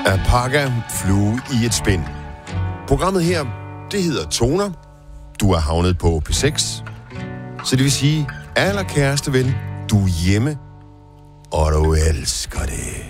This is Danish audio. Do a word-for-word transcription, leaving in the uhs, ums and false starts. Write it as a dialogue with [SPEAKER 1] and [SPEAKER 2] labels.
[SPEAKER 1] Alpaca, flue i et spind. Programmet her, det hedder Toner. Du er havnet på P seks. Så det vil sige, allerkæreste ven, du er hjemme, og du elsker det.